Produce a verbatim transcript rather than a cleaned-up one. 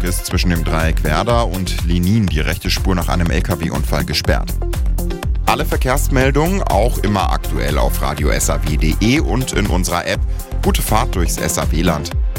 Hamburg ist zwischen dem Dreieck Werder und Lenin die rechte Spur nach einem L K W-Unfall gesperrt. Alle Verkehrsmeldungen auch immer aktuell auf radio s a w punkt d e und in unserer App. Gute Fahrt durchs S A W-Land.